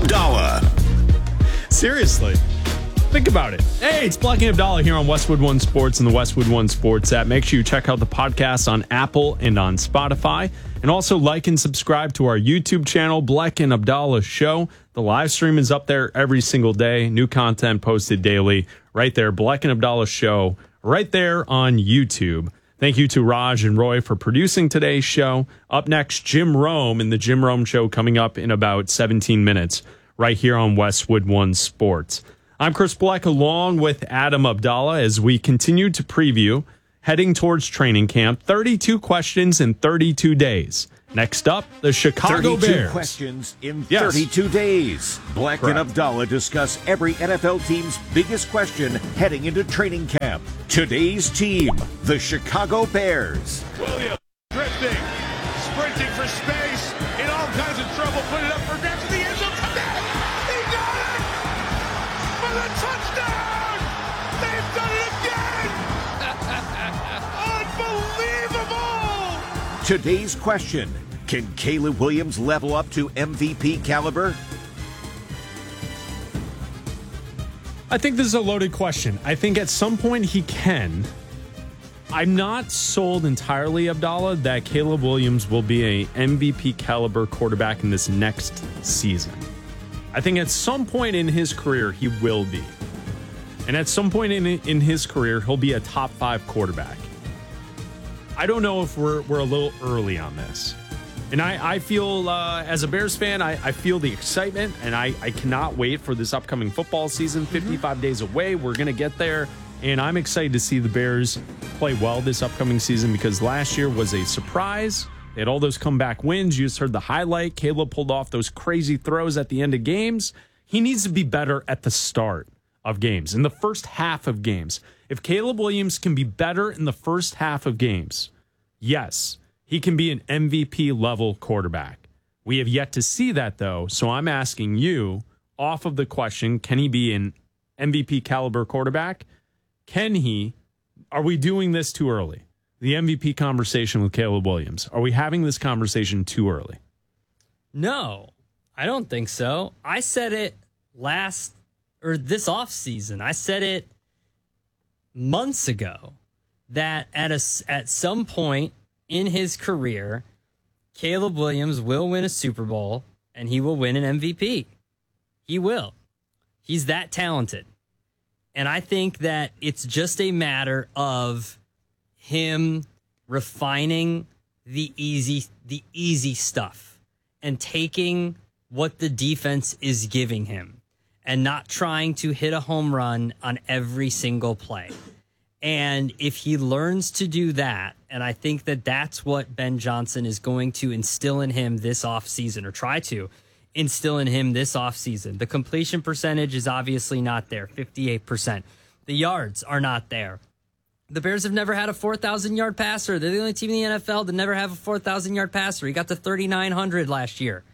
Abdallah. Seriously. Think about it. Hey, it's Black and Abdallah here on Westwood One Sports and the Westwood One Sports app. Make sure you check out the podcast on Apple and on Spotify. And also like and subscribe to our YouTube channel, Black and Abdallah Show. The live stream is up there every single day. New content posted daily. Right there, Black and Abdallah Show. Right there on YouTube. Thank you to Raj and Roy for producing today's show. Up next, Jim Rome and the Jim Rome Show coming up in about 17 minutes right here on Westwood One Sports. I'm Chris Black along with Adam Abdallah as we continue to preview heading towards training camp. 32 questions in 32 days. Next up, the Chicago 32 Bears. questions in 32 days. Black Correct. and Abdallah discuss every NFL team's biggest question heading into training camp. Today's team, the Chicago Bears. Williams drifting, sprinting for space, in all kinds of trouble, put it up for grabs to the end zone. He got it! For the touchdown! They've done it again! Unbelievable! Today's question, can Caleb Williams level up to MVP caliber? I think this is a loaded question. I think at some point he can. I'm not sold entirely, Abdallah, that Caleb Williams will be a MVP caliber quarterback in this next season. I think at some point in his career, he will be. And at some point in his career, he'll be a top 5 quarterback. I don't know if we're a little early on this. And I feel, as a Bears fan, I feel the excitement, and I cannot wait for this upcoming football season. 55 days away, we're going to get there. And I'm excited to see the Bears play well this upcoming season because last year was a surprise. They had all those comeback wins. You just heard the highlight. Caleb pulled off those crazy throws at the end of games. He needs to be better at the start of games, in the first half of games. If Caleb Williams can be better in the first half of games, yes, he can be an MVP level quarterback. We have yet to see that, though. So I'm asking you, off of the question, can he be an MVP caliber quarterback? Can he? Are we doing this too early? The MVP conversation with Caleb Williams. Are we having this conversation too early? No, I don't think so. I said it this offseason. I said it months ago that at some point in his career, Caleb Williams will win a Super Bowl and he will win an MVP. He will. He's that talented. And I think that it's just a matter of him refining the easy stuff and taking what the defense is giving him and not trying to hit a home run on every single play. And if he learns to do that, and I think that that's what Ben Johnson is going to instill in him this offseason, or try to instill in him this offseason. The completion percentage is obviously not there, 58%. The yards are not there. The Bears have never had a 4,000-yard passer. They're the only team in the NFL that never have a 4,000-yard passer. He got to 3,900 last year.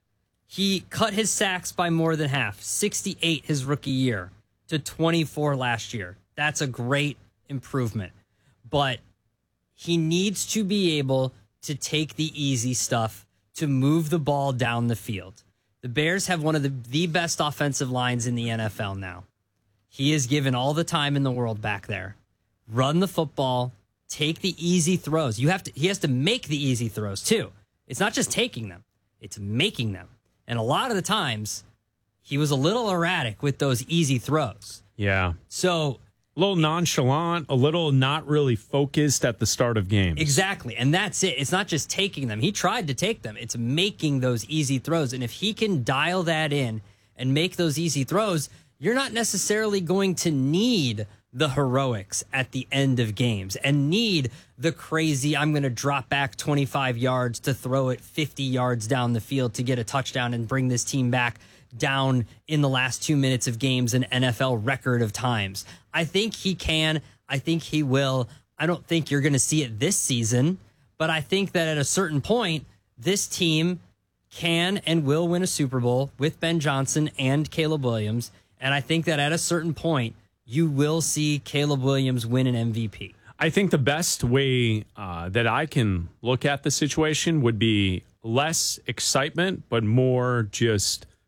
He cut his sacks by more than half, 68 his rookie year to 24 last year. That's a great improvement. But he needs to be able to take the easy stuff to move the ball down the field. The Bears have one of the best offensive lines in the NFL now. He is given all the time in the world back there. Run the football, take the easy throws. He has to make the easy throws too. It's not just taking them, it's making them. And a lot of the times, he was a little erratic with those easy throws. Yeah. So a little nonchalant, a little not really focused at the start of games. Exactly. And that's it. It's not just taking them. He tried to take them. It's making those easy throws. And if he can dial that in and make those easy throws, you're not necessarily going to need the heroics at the end of games and need the crazy, I'm going to drop back 25 yards to throw it 50 yards down the field to get a touchdown and bring this team back down in the last 2 minutes of games, an NFL record of times. I think he can. I think he will. I don't think you're going to see it this season, but I think that at a certain point, this team can and will win a Super Bowl with Ben Johnson and Caleb Williams. And I think that at a certain point, you will see Caleb Williams win an MVP. I think the best way that I can look at the situation would be less excitement, but more just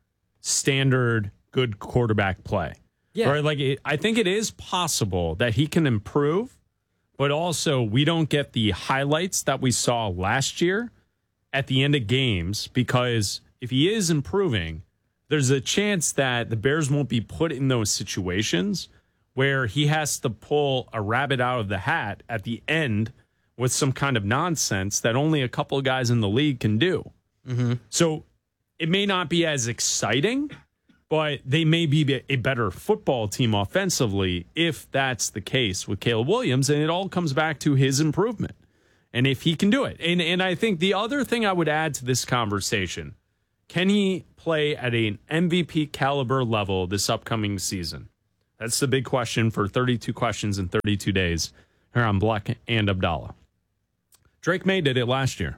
standard good quarterback play. Yeah. Right? Like, I think it is possible that he can improve, but also we don't get the highlights that we saw last year at the end of games, because if he is improving, there's a chance that the Bears won't be put in those situations where he has to pull a rabbit out of the hat at the end with some kind of nonsense that only a couple of guys in the league can do. So it may not be as exciting, but they may be a better football team offensively if that's the case with Caleb Williams. And it all comes back to his improvement and if he can do it. And I think the other thing I would add to this conversation, can he play at an MVP caliber level this upcoming season? That's the big question for 32 questions in 32 days here on Bleck and Abdallah. Drake May did it last year.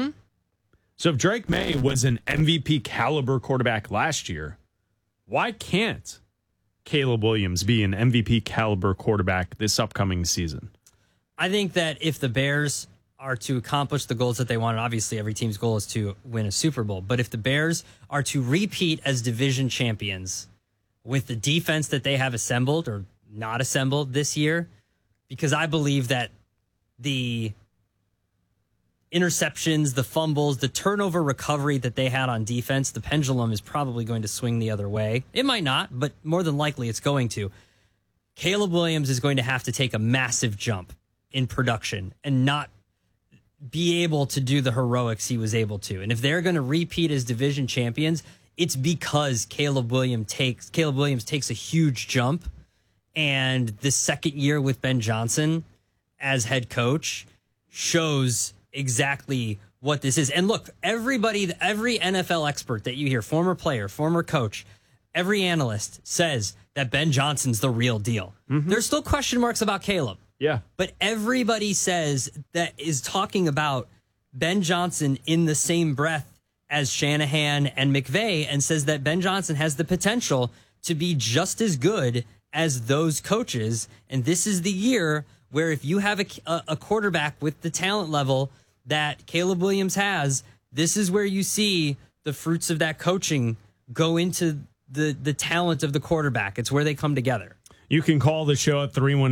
So if Drake May was an MVP caliber quarterback last year, why can't Caleb Williams be an MVP caliber quarterback this upcoming season? I think that if the Bears are to accomplish the goals that they want, and obviously every team's goal is to win a Super Bowl, but if the Bears are to repeat as division champions with the defense that they have assembled or not assembled this year, because I believe that the interceptions, the fumbles, the turnover recovery that they had on defense, the pendulum is probably going to swing the other way. It might not, but more than likely it's going to. Caleb Williams is going to have to take a massive jump in production and not be able to do the heroics he was able to. And if they're going to repeat as division champions, it's because Caleb Williams takes a huge jump. And the second year with Ben Johnson as head coach shows exactly what this is. And look, every NFL expert that you hear, former player, former coach, every analyst says that Ben Johnson's the real deal. There's still question marks about Caleb. Yeah. But everybody says that is talking about Ben Johnson in the same breath as Shanahan and McVay, and says that Ben Johnson has the potential to be just as good as those coaches. And this is the year where if you have a quarterback with the talent level that Caleb Williams has, this is where you see the fruits of that coaching go into the talent of the quarterback. It's where they come together. You can call the show at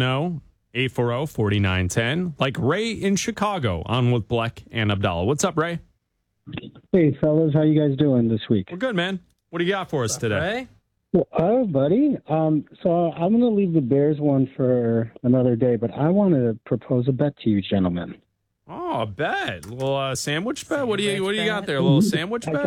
310-840-4910, like Ray in Chicago on with Bleck and Abdallah. What's up, Ray? Hey, fellas. How you guys doing this week? We're good, man. What do you got for us today? Ray? Well, buddy. So I'm going to leave the Bears one for another day, but I want to propose a bet to you, gentlemen. Oh, a bet. A little sandwich bet? What do you got there? A little sandwich bet?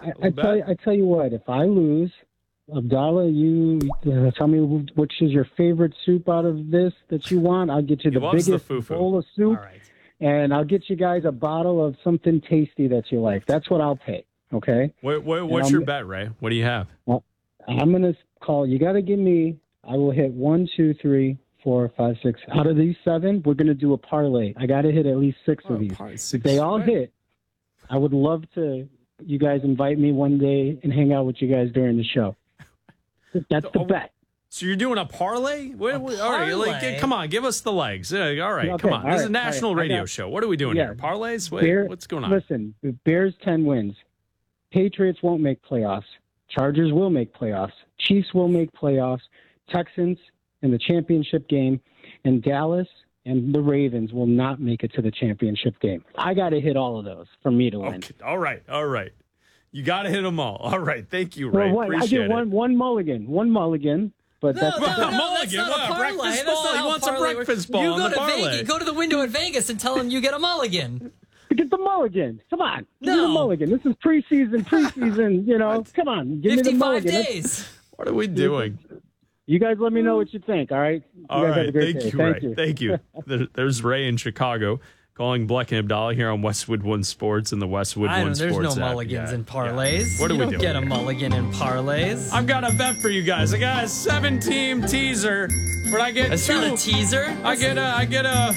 I tell you what, if I lose, Abdallah, you tell me which is your favorite soup out of this that you want. I'll get you the biggest bowl of soup, All right. and I'll get you guys a bottle of something tasty that you like. That's what I'll pay, okay? What's your bet, Ray? What do you have? Well, I'm going to call. You got to give me, I will hit 1, 2, 3, 4, 5, 6. Out of these 7, we're going to do a parlay. I got to hit at least 6 of these. If they all hit, I would love to, you guys invite me one day and hang out with you guys during the show. That's the bet. So you're doing a parlay? All right, come on, give us the legs. All right, Okay, come on. This is a all national radio show. What are we doing here? Parlays? What's going on? Listen, the Bears 10 wins. Patriots won't make playoffs. Chargers will make playoffs. Chiefs will make playoffs. Texans in the championship game. And Dallas and the Ravens will not make it to the championship game. I got to hit all of those for me to win. Okay. All right. You got to hit them all. All right. Thank you, Ray. Well, Appreciate I get one mulligan. But that's mulligan. Not a parlay. Breakfast That's ball. not He how wants a parlay breakfast works. ball You on go the to parlay. Vegas, go to the window at Vegas and tell them you get a mulligan. Get the mulligan. Come on. Give No. me the mulligan. This is preseason, you know. Come on. Give me the 55 mulligan. days. What are we doing? You guys let me know what you think, all right? You All guys have right. a great Thank day. you, Ray. Thank you. There's Ray in Chicago calling Bleck and Abdallah here on Westwood One Sports and the Westwood One There's Sports no app. mulligans Yeah. in parlays. What are you we don't doing get a here? mulligan in parlays. I've got a bet for you guys. I got a 7-team teaser, but I get It's two. not a teaser. I get a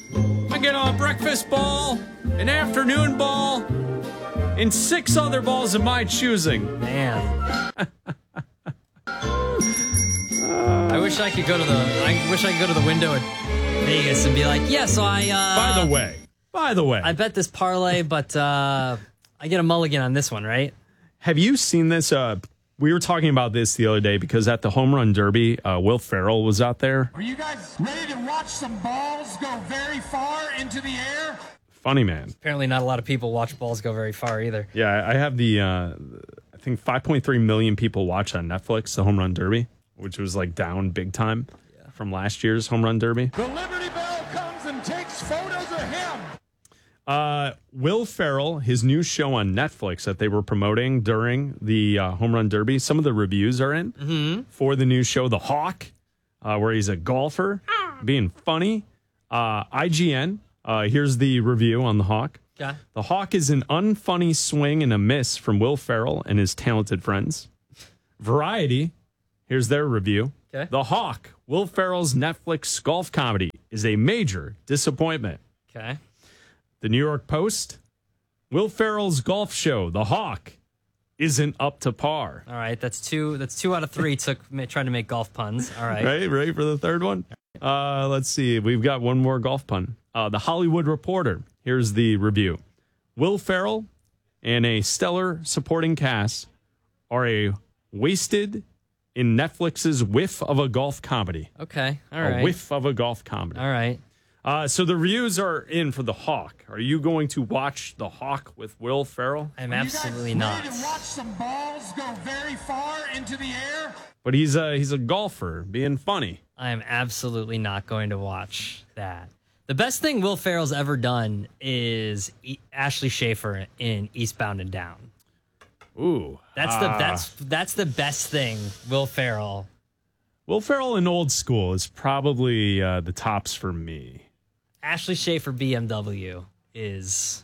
breakfast ball, an afternoon ball, and 6 other balls of my choosing. Man. I wish I could go to the window at Vegas and be like, yeah, so I By the way, I bet this parlay, but I get a mulligan on this one, right? have you seen this we were talking about this the other day because at the Home Run Derby, Will Ferrell was out there. Are you guys ready to watch some balls go very far into the air? Funny man. Apparently not a lot of people watch balls go very far either. Yeah, I have I think 5.3 million people watch on Netflix, the Home Run Derby, which was like down big time from last year's Home Run Derby. The Liberty Bell comes and takes photos of him. Will Ferrell, his new show on Netflix that they were promoting during the Home Run Derby, some of the reviews are in for the new show, The Hawk, where he's a golfer, being funny. IGN, here's the review on The Hawk. Okay. The Hawk is an unfunny swing and a miss from Will Ferrell and his talented friends. Variety, here's their review. Okay. The Hawk, Will Ferrell's Netflix golf comedy, is a major disappointment. Okay. The New York Post, Will Ferrell's golf show, The Hawk, isn't up to par. All right, that's two out of three trying to make golf puns. All right. Ready for the third one? Let's see. We've got one more golf pun. The Hollywood Reporter, here's the review. Will Ferrell and a stellar supporting cast are a wasted in Netflix's whiff of a golf comedy. Okay, all right. A whiff of a golf comedy. All right. So the reviews are in for The Hawk. Are you going to watch The Hawk with Will Ferrell? I'm absolutely not. Ready to watch some balls go very far into the air? But he's a golfer being funny. I am absolutely not going to watch that. The best thing Will Ferrell's ever done is Ashley Schaefer in Eastbound and Down. Ooh, that's the best thing Will Ferrell. Will Ferrell in Old School is probably the tops for me. Ashley Schaefer BMW is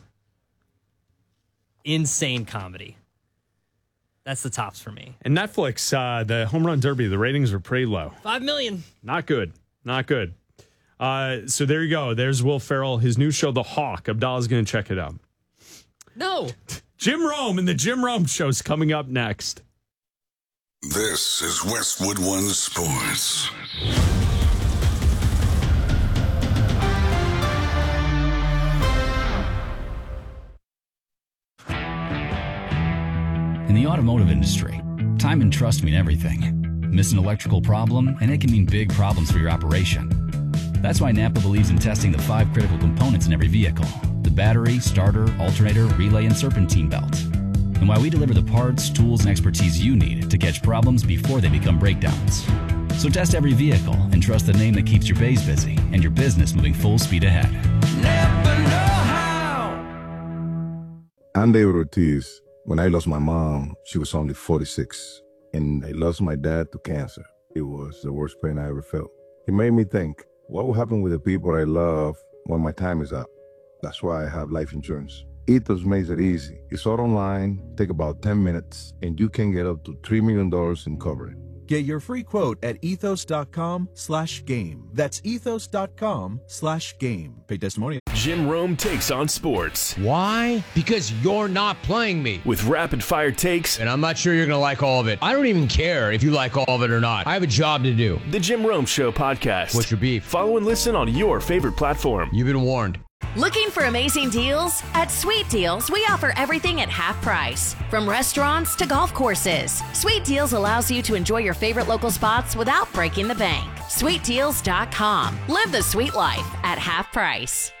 insane comedy. That's the tops for me. And Netflix, the Home Run Derby, the ratings were pretty low. 5 million. Not good. Not good. So there you go. There's Will Ferrell, his new show, The Hawk. Abdallah's going to check it out. No. Jim Rome and the Jim Rome Show's coming up next. This is Westwood One Sports. In the automotive industry, time and trust mean everything. Miss an electrical problem, and it can mean big problems for your operation. That's why Napa believes in testing the 5 critical components in every vehicle: the battery, starter, alternator, relay, and serpentine belt. And why we deliver the parts, tools, and expertise you need to catch problems before they become breakdowns. So test every vehicle and trust the name that keeps your bays busy and your business moving full speed ahead. Never know how. I'm David Ortiz. When I lost my mom, she was only 46. And I lost my dad to cancer. It was the worst pain I ever felt. It made me think, what will happen with the people I love when my time is up? That's why I have life insurance. Ethos makes it easy. It's all online, take about 10 minutes, and you can get up to $3 million in coverage. Get your free quote at ethos.com/game. That's ethos.com/game. Pay testimony. Jim Rome takes on sports. Why? Because you're not playing me. With rapid fire takes. And I'm not sure you're going to like all of it. I don't even care if you like all of it or not. I have a job to do. The Jim Rome Show podcast. What's your beef? Follow and listen on your favorite platform. You've been warned. Looking for amazing deals? At Sweet Deals, we offer everything at half price. From restaurants to golf courses, Sweet Deals allows you to enjoy your favorite local spots without breaking the bank. SweetDeals.com. Live the sweet life at half price.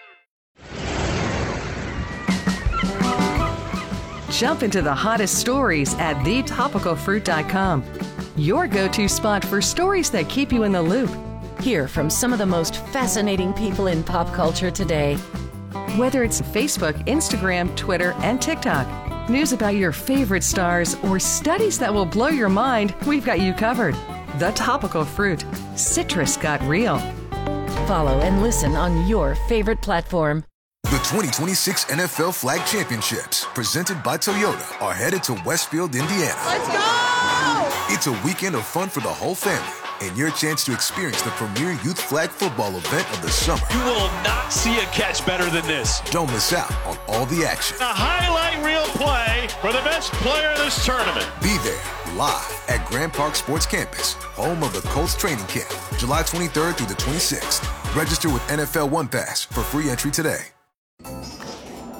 Jump into the hottest stories at thetopicalfruit.com. Your go-to spot for stories that keep you in the loop. Hear from some of the most fascinating people in pop culture today. Whether it's Facebook, Instagram, Twitter, and TikTok, news about your favorite stars, or studies that will blow your mind, we've got you covered. The Topical Fruit. Citrus got real. Follow and listen on your favorite platform. The 2026 NFL Flag Championships, presented by Toyota, are headed to Westfield, Indiana. Let's go! It's a weekend of fun for the whole family, and your chance to experience the premier youth flag football event of the summer. You will not see a catch better than this. Don't miss out on all the action. A highlight reel play for the best player of this tournament. Be there live at Grand Park Sports Campus, home of the Colts training camp, July 23rd through the 26th. Register with NFL One Pass for free entry today.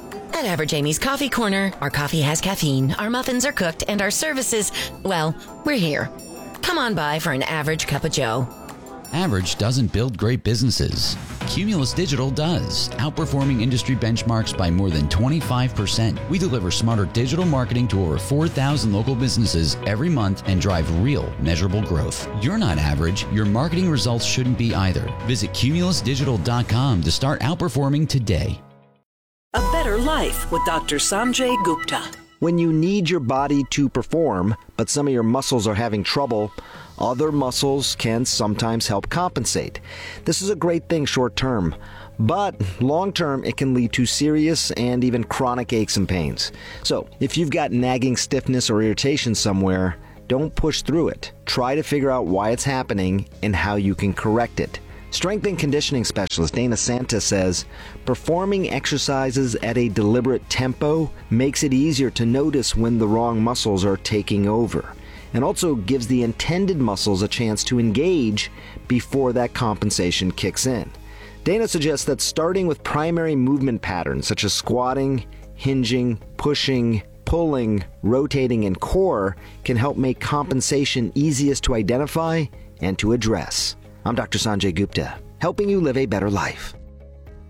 At Average Amy's Coffee Corner, our coffee has caffeine, our muffins are cooked, and our services, well, we're here. Come on by for an average cup of joe. Average doesn't build great businesses. Cumulus Digital does, outperforming industry benchmarks by more than 25%. We deliver smarter digital marketing to over 4,000 local businesses every month and drive real, measurable growth. You're not average. Your marketing results shouldn't be either. Visit cumulusdigital.com to start outperforming today. A Better Life with Dr. Sanjay Gupta. When you need your body to perform, but some of your muscles are having trouble, other muscles can sometimes help compensate. This is a great thing short term, but long term it can lead to serious and even chronic aches and pains. So if you've got nagging stiffness or irritation somewhere, don't push through it. Try to figure out why it's happening and how you can correct it. Strength and conditioning specialist Dana Santa says, performing exercises at a deliberate tempo makes it easier to notice when the wrong muscles are taking over, and also gives the intended muscles a chance to engage before that compensation kicks in. Dana suggests that starting with primary movement patterns such as squatting, hinging, pushing, pulling, rotating, and core can help make compensation easiest to identify and to address. I'm Dr. Sanjay Gupta, helping you live a better life.